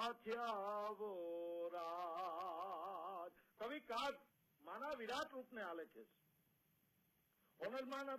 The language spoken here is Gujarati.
થયાવો રાજ. કવિ કાગ માના વિરાટ રૂપને આલેખે છે. ઓનરમાં